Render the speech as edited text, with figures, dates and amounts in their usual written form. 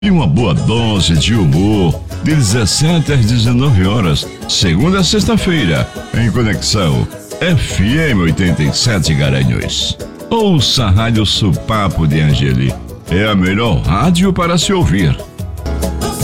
e uma boa dose de humor, de 17 às 19 horas, segunda a sexta-feira, em Conexão FM 87 Garanhuns. Ouça a Rádio Supapo de Angeli. É a melhor rádio para se ouvir.